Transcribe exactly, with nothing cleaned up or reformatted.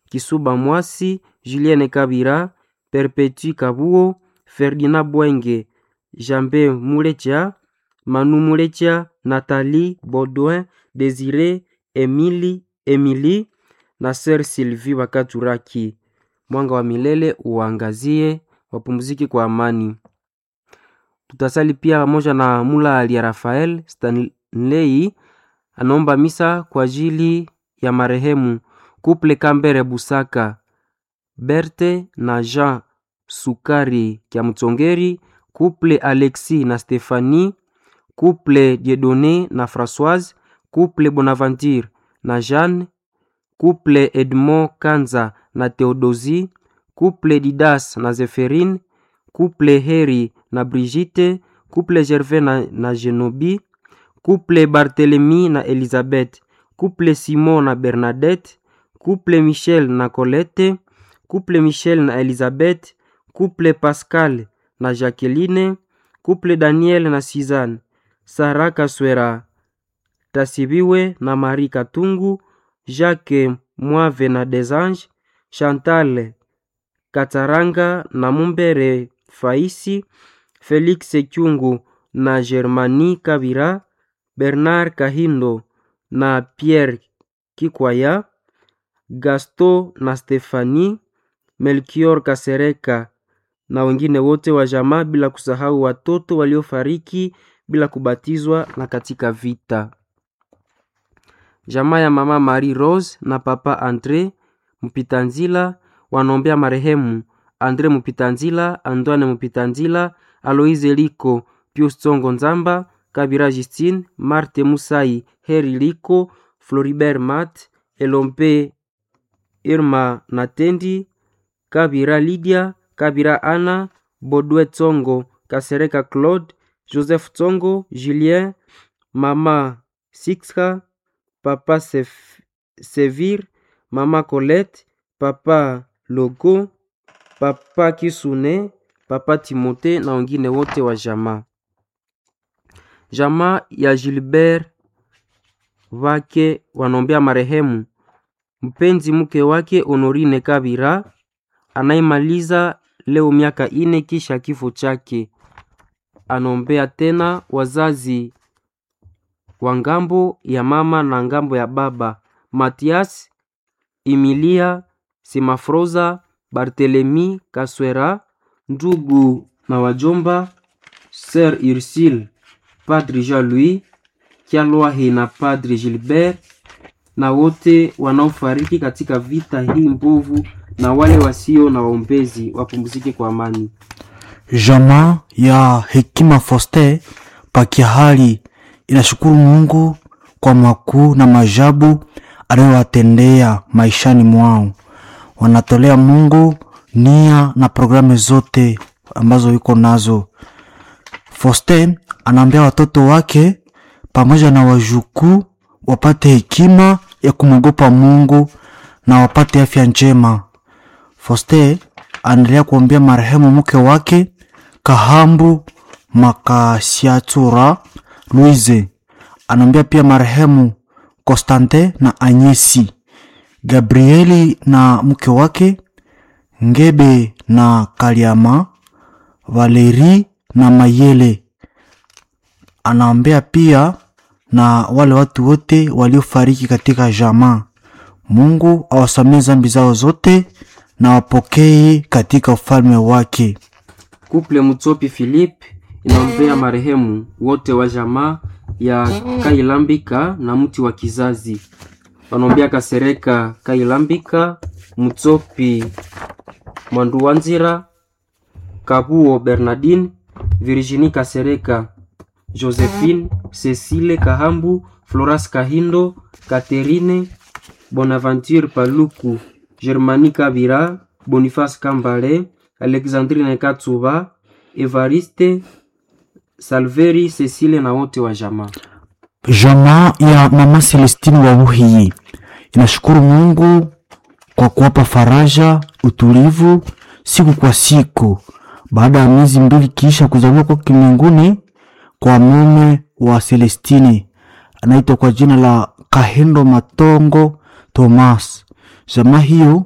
Kisuba Mwasi, Julienne Kabira, Perpetue Kabuo, Ferdinand Bwenge, Jambe Mulecha, Manu Mulecha, Nathalie Baudouin, Désiré, Emily, Emily na Sir Sylvie Wakaturaki. Mwanga wa milele uangazie, wapumziki kwa amani. Tutasali pia pamoja na Mula Ali Rafael Stanley, anaomba misa kwa ajili ya marehemu Couple Kambere Busaka, Berthe na Jean Sukari Kia Mutongeri, Couple Alexis na Stephanie, Couple Dieudonné na Françoise, Couple Bonaventure na Jeanne, Couple Edmond Kanza na Theodosie, Couple Didas na Zephérine, Couple Heri na Brigitte, Couple Gervais na, na Genobi, Couple Barthélemy na Elisabeth, Couple Simon na Bernadette, Couple Michel na Colette, Couple Michel na Elisabeth, Couple Pascal na Jacqueline, Couple Daniel na Suzanne, Sarah Kaswera Tasibiwe na Marie Katungu, Jacques Mwave na Desange, Chantal Kataranga na Mumbere Faisi, Felix Kyungu na Germani Kabira, Bernard Kahindo na Pierre Kikwaya, Gaston na Stefani, Melchior Kasereka na wengine wote wa jamaa, bila kusahau watoto waliofariki bila kubatizwa na katika vita. Jamaa ya mama Marie Rose na papa André Mupitanzila wanaombea marehemu André Mupitanzila, Antoine Mupitanzila, Aloise Liko, Pius Tsongo Nzamba, Kabira Justine, Marte Musai, Heri Liko, Floribert Mat, Elompe Irma Natendi, Kabira Lydia, Kabira Anna, Bodwe Tsongo, Kasereka Claude, Joseph Tsongo, Julien, Mama Sixka, Papa Sef, Sevir, Mama Colette, Papa Logo, Papa Kisune, Papa Timote na wengine wote wa jamaa. Jamaa ya Gilbert wake wanombea marehemu mpenzi mke wake Honorine Kabira anaimaliza leo miaka ine kisha kifo chake. Anombea tena wazazi wa ngambo ya mama na ngambo ya baba, Matias, Emilia, Simafroza, Barthelemy Kaswera, ndugu na wajomba, Sir Ursule, Padre Jean-Louis Kialwahi na Padre Gilbert na wote wanaofariki katika vita hii mbovu na wale wasio na waombezi wapumzike kwa amani. Jamaa ya Hekima Foster Pakiahali inashukuru Mungu kwa makuu na majabu anayowatendea maishani mwao. Wanatolea Mungu nia na programu zote ambazo yuko nazo. Foster anaambia watoto wake pamoja na wajukuu wapate hekima ya kumwogopa Mungu na wapate afya njema. Foster anaendelea kuombea marehemu mke wake Kahambu Makasiatura Louise. Anaombea pia marehemu Constantin na Anyesi, Gabrieli na mke wake Ngebe na Kaliama, Valeri na Mayele. Anaombea pia na wale watu wote waliofariki katika jamaa. Mungu awasamehe dhambi zao zote na wapokee katika ufalme wake. Couple Mutsopi Philippe inaombea marehemu wote wa jamaa ya Kailambika na mti wa kizazi. Wanaombea Kasereka Kailambika, Mutsopi Mwanduwanzira, Kabuo Bernardine, Virginie Kasereka, Josephine, Cecile Kahambu, Floras Kahindo, Catherine, Bonaventure Paluku, Germani Kabira, Boniface Kambale, Alexandrine Katsuba, Evariste Salveri, Cecile na wote wa jamaa. Jamaa ya mama Celestine wa Buhiyi inashukuru Mungu kwa kuwapa faraja, utulivu siku kwa siku baada ya miezi mbili kisha kuzaliwa kwa kiminguni kwa mume wa Celestine anaitwa kwa jina la Kahendo Matongo Thomas. Jamaa hiyo